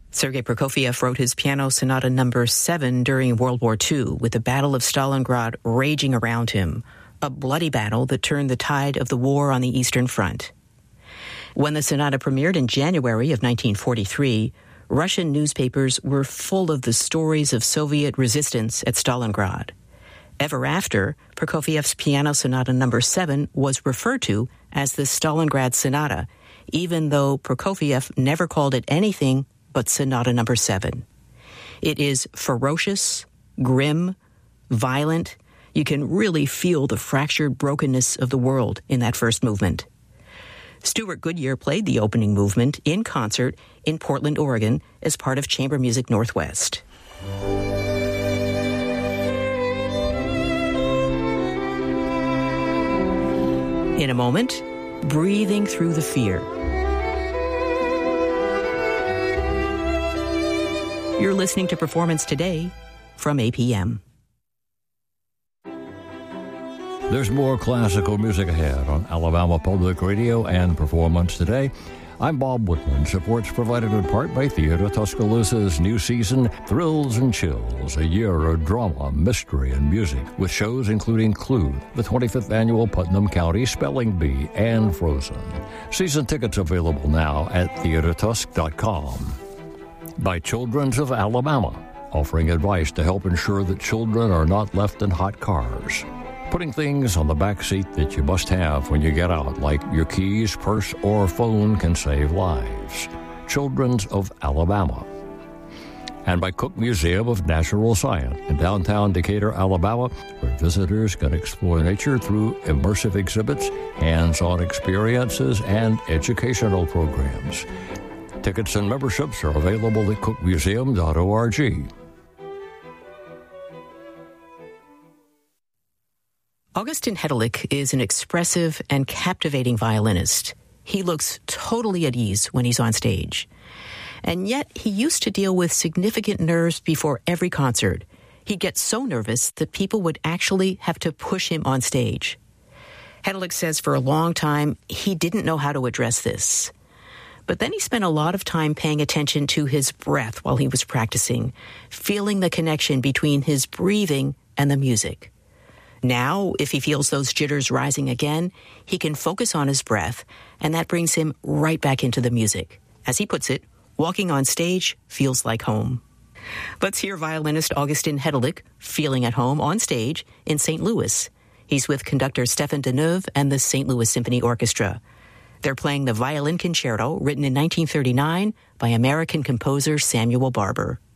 Sergei Prokofiev wrote his Piano Sonata No. 7 during World War II, with the Battle of Stalingrad raging around him, a bloody battle that turned the tide of the war on the Eastern Front. When the sonata premiered in January of 1943, Russian newspapers were full of the stories of Soviet resistance at Stalingrad. Ever after, Prokofiev's Piano Sonata No. 7 was referred to as the Stalingrad Sonata, even though Prokofiev never called it anything but Sonata No. 7. It is ferocious, grim, violent. You can really feel the fractured brokenness of the world in that first movement. Stuart Goodyear played the opening movement in concert in Portland, Oregon, as part of Chamber Music Northwest. In a moment, breathing through the fear. You're listening to Performance Today from APM. There's more classical music ahead on Alabama Public Radio and Performance Today. I'm Bob Whitman. Support's provided in part by Theater Tuscaloosa's new season, Thrills and Chills, a year of drama, mystery, and music, with shows including Clue, the 25th Annual Putnam County Spelling Bee, and Frozen. Season tickets available now at theatertusk.com. By Children's of Alabama, offering advice to help ensure that children are not left in hot cars. Putting things on the back seat that you must have when you get out, like your keys, purse, or phone, can save lives. Children's of Alabama. And by Cook Museum of Natural Science in downtown Decatur, Alabama, where visitors can explore nature through immersive exhibits, hands-on experiences, and educational programs. Tickets and memberships are available at cookmuseum.org. Augustin Hedelick is an expressive and captivating violinist. He looks totally at ease when he's on stage. And yet, he used to deal with significant nerves before every concert. He'd get so nervous that people would actually have to push him on stage. Hedelick says for a long time, he didn't know how to address this. But then he spent a lot of time paying attention to his breath while he was practicing, feeling the connection between his breathing and the music. Now, if he feels those jitters rising again, he can focus on his breath, and that brings him right back into the music. As he puts it, walking on stage feels like home. Let's hear violinist Augustin Hedelick feeling at home on stage in St. Louis. He's with conductor Stéphane Deneuve and the St. Louis Symphony Orchestra. They're playing the Violin Concerto, written in 1939 by American composer Samuel Barber.